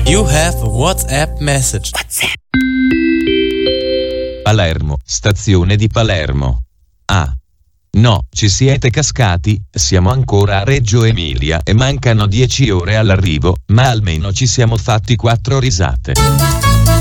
You have a WhatsApp message. Palermo, stazione di Palermo. Ah. No, ci siete cascati, siamo ancora a Reggio Emilia e mancano 10 ore all'arrivo, ma almeno ci siamo fatti 4 risate.